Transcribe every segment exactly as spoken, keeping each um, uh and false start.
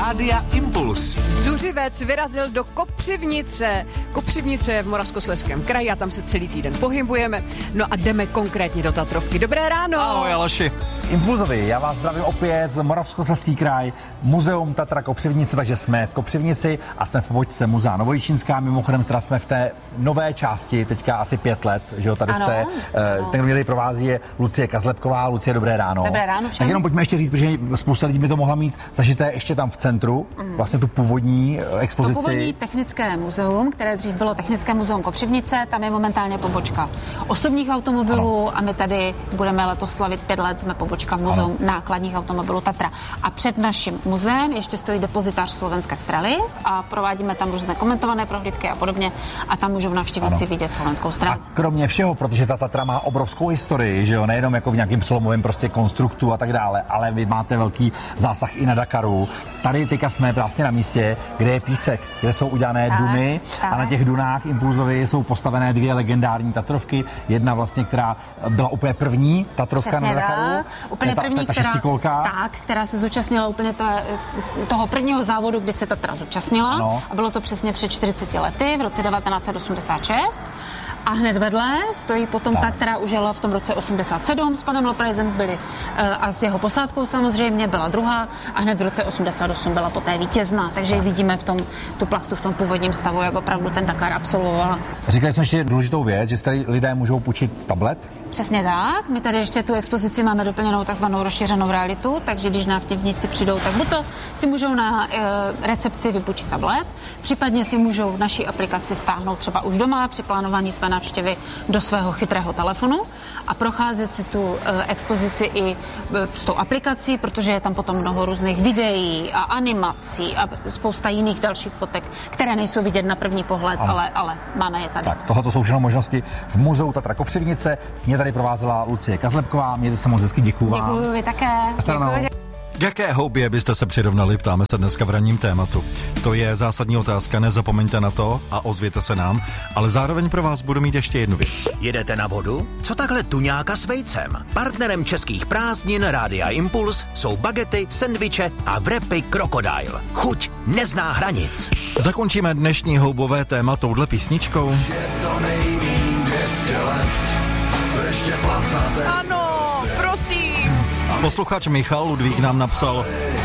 Rádia Impuls. Zuřivec vyrazil do Kopřivnice. Kopřivnice je v Moravskoslezském kraji a tam se celý týden pohybujeme. No a jdeme konkrétně do Tatrovky. Dobré ráno. Ahoj, Aleši. Impulzovi, já vás zdravím opět z Moravskoslezský kraj, Muzeum Tatra Kopřivnice, takže jsme v Kopřivnici a jsme v pobočce Muzea Novojičínská, mimochodem teda jsme v té nové části, teďka asi pět let, že jo, tady ano, jste. Ano. Ten, kdo mě provází, je Lucie Kazlepková. Lucie, dobré ráno. Dobré ráno všem. Tak jenom pojďme ještě říct, protože spousta lidí by to mohla mít zažité ještě tam v centru, mm. vlastně tu původní expozici. To původní technické muzeum, které dřív bylo Technické muzeum Kopřivnice, tam je momentálně pobočka osobních automobilů ano. A my tady budeme letos slavit pět let, jsme pobočka muzeum ano. nákladních automobilů Tatra. A před naším muzeem ještě stojí depozitář slovenské straly a provádíme tam různé komentované prohlídky a podobně a tam můžou navštívníci vidět slovenskou stranu. A kromě všeho, protože ta Tatra má obrovskou historii, že jo, nejenom jako v nějakým přelomovém prostě konstruktu a tak dále, ale vy máte velký zásah i na Dakaru. Tady teďka jsme vlastně na místě, kde je písek, kde jsou udělané tak, duny tak. A na těch dunách Impulzovi jsou postavené dvě legendární Tatrovky. Jedna vlastně, která byla úplně první Tatrovka přesně na Dakaru. Tak. Úplně ta, první, ta, ta která, šestikolka. tak, která se zúčastnila úplně to, toho prvního závodu, kdy se Tatra zúčastnila. Ano. A bylo to přesně před čtyřiceti lety, v roce devatenáct set osmdesát šest. A hned vedle stojí potom tak. ta, která už jela v tom roce osmdesát sedm s panem Loprajzem byli a s jeho posádkou samozřejmě byla druhá a hned v roce osmdesát osm byla poté vítězná. Takže tak. vidíme v tom tu plachtu v tom původním stavu, jak opravdu ten Dakar absolvovala. Říkali jsme ještě důležitou věc, že tady lidé můžou půjčit tablet. Přesně tak. My tady ještě tu expozici máme doplněnou takzvanou rozšířenou realitu, takže když návštěvníci přijdou, tak buď to si můžou na e, recepci vypůjčit tablet, případně si můžou v naší aplikaci stáhnout třeba už doma při plánování své návštěvy do svého chytrého telefonu a procházet si tu e, expozici i e, s tou aplikací, protože je tam potom mnoho různých videí a animací a spousta jiných dalších fotek, které nejsou vidět na první pohled, ale, ale máme je tady. Tak, tohle jsou všechno možnosti v Muzeu Tatra Kopřivnice. Mě tady provázela Lucie Kazlepková. Mějte se moc hezky, děkuju vám. Děkuju, vy také. Děkuju. Jaké houbě byste se přirovnali, ptáme se dneska v ranním tématu. To je zásadní otázka, nezapomeňte na to a ozvěte se nám, ale zároveň pro vás budu mít ještě jednu věc. Jedete na vodu? Co takhle tuňáka s vejcem? Partnerem českých prázdnin Rádia Impuls jsou bagety, sendviče a wrapy Crocodile. Chuť nezná hranic. Zakončíme dnešní houbové téma touhle písničkou. Je to nejmín dvě stě let, to ještě placate. Ano, prosím. Posluchač Michal Ludvík nám napsal: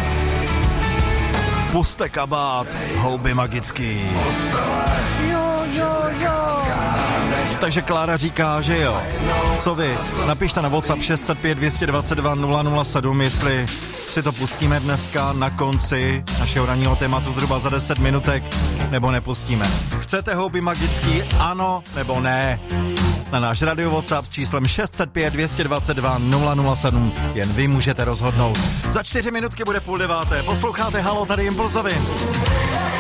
puste kabát, houby magický. Jo, jo, jo. Takže Klára říká, že jo. Co vy? Napište na WhatsApp šest set pět dvě dva dva nula nula sedm, jestli si to pustíme dneska na konci našeho ranního tématu zhruba za deset minutek, nebo nepustíme. Chcete houby magický? Ano nebo ne? Na náš radio WhatsApp s číslem šest set pět dvě dva dva nula nula sedm. Jen vy můžete rozhodnout. Za čtyři minutky bude půl deváté. Posloucháte Halo, tady Impulzovi.